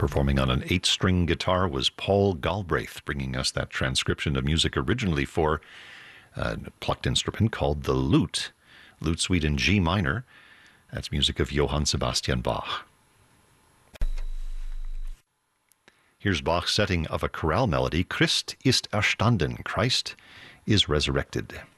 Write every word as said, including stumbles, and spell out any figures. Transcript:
Performing on an eight-string guitar was Paul Galbraith, bringing us that transcription of music originally for a plucked instrument called the lute. Lute Suite in G minor. That's music of Johann Sebastian Bach. Here's Bach's setting of a chorale melody, Christ ist erstanden, Christ is resurrected.